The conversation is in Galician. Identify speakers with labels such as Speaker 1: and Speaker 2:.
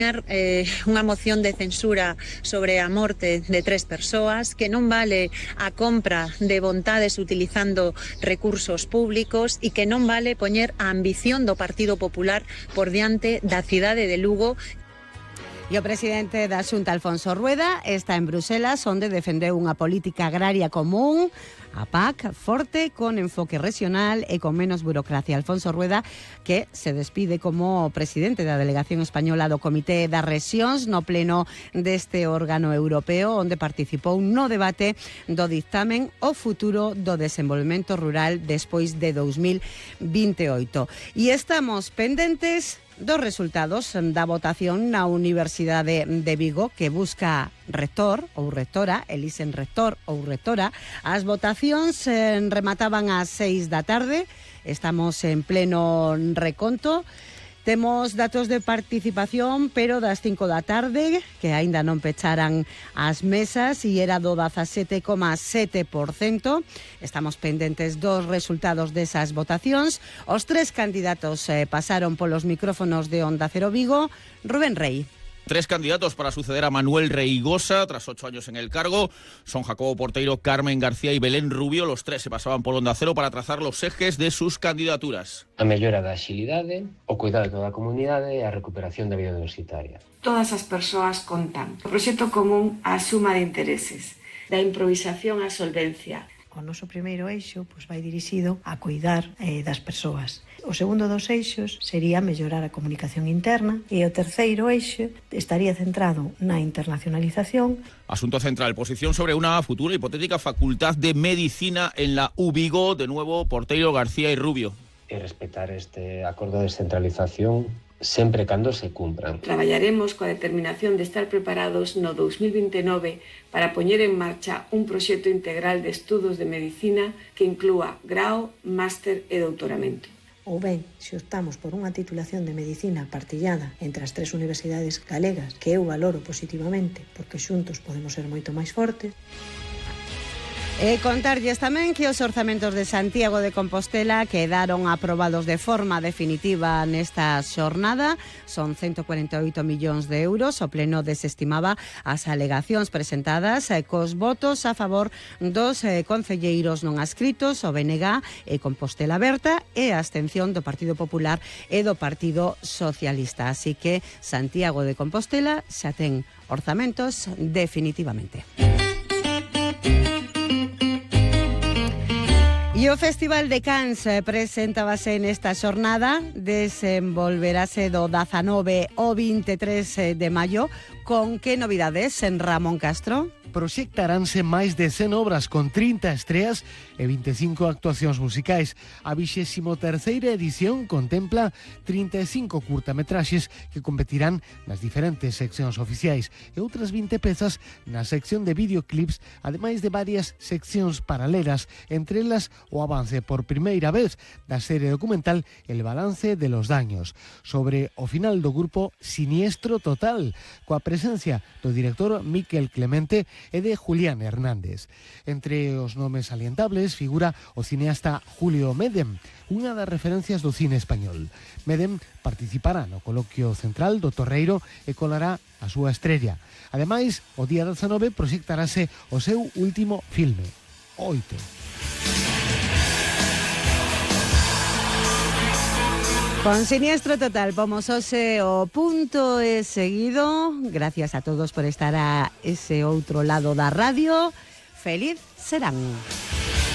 Speaker 1: Unha moción de censura sobre a morte de 3 persoas, que non vale a compra de vontades utilizando recursos públicos e que non vale poñer a ambición do Partido Popular por diante da cidade de Lugo.
Speaker 2: E o presidente da Xunta, Alfonso Rueda, está en Bruselas, onde defendeu unha política agraria común, a PAC, forte, con enfoque regional e con menos burocracia. Alfonso Rueda, que se despide como presidente da delegación española do Comité das Rexións no pleno deste órgano europeo, onde participou no debate do dictamen O futuro do desenvolvemento rural despois de 2028. E estamos pendentes dos resultados da votación na Universidade de Vigo, que busca rector ou rectora, elixen rector ou rectora. As votacións remataban ás 6 da tarde, estamos en pleno reconto. Temos datos de participación, pero das 5 da tarde, que aínda non pecharan as mesas, e era do 17,7%. Estamos pendentes dos resultados desas votacións. Os 3 candidatos pasaron polos micrófonos de Onda Cero Vigo. Rubén Rey.
Speaker 3: 3 candidatos para suceder a Manuel Reigosa tras 8 años en el cargo. Son Jacobo Porteiro, Carmen García y Belén Rubio. Los 3 se pasaban por Onda Cero para trazar los ejes de sus candidaturas.
Speaker 4: A mellora da axilidade, o cuidado de toda a comunidade e a recuperación da vida universitaria.
Speaker 5: Todas as persoas contan. O proxecto común á suma de intereses, da improvisación á solvencia.
Speaker 6: O noso primeiro eixo vai dirixido a cuidar das persoas. O segundo dos eixos sería mellorar a comunicación interna e o terceiro eixo estaría centrado na internacionalización.
Speaker 3: Asunto central, posición sobre una futura hipotética facultad de medicina en la U Vigo. De nuevo, Porteiro, García y Rubio.
Speaker 4: E respetar este acordo de descentralización sempre cando se cumpran.
Speaker 5: Traballaremos coa determinación de estar preparados no 2029 para poñer en marcha un proxecto integral de estudos de medicina que inclúa grao, máster e doutoramento.
Speaker 6: Ou ben, se optamos por unha titulación de medicina partillada entre as 3 universidades galegas, que eu valoro positivamente, porque xuntos podemos ser moito máis fortes.
Speaker 2: E contarlles tamén que os orzamentos de Santiago de Compostela quedaron aprobados de forma definitiva nesta xornada. Son 148 millóns de euros. O pleno desestimaba as alegacións presentadas cos votos a favor dos concelleiros non adscritos, o BNG e Compostela Aberta, e a abstención do Partido Popular e do Partido Socialista. Así que Santiago de Compostela xa ten orzamentos definitivamente. E o Festival de Cans presentábase nesta xornada, desenvolverase do 19 ao 23 de maio. Con que novidades, en Ramón Castro?
Speaker 7: Proxectaránse máis de 100 obras con 30 estreas e 25 actuacións musicais. A 23ª edición contempla 35 curtametraxes que competirán nas diferentes seccións oficiais e outras 20 pezas na sección de videoclips, ademais de varias seccións paralelas, entre elas o avance por primeira vez da serie documental El balance de los daños, sobre o final do grupo Siniestro Total, coa presencia do director Miquel Clemente e de Julián Hernández. Entre os nomes salientables figura o cineasta Julio Medem, unha das referencias do cine español. Medem participará no coloquio central do Torreiro e colará a súa estrella. Ademais, o día 19 proxectarase o seu último filme, Oito.
Speaker 2: Con Siniestro Total, pomos hoxe o punto e seguido. Gracias a todos por estar a ese outro lado da radio. Feliz serán.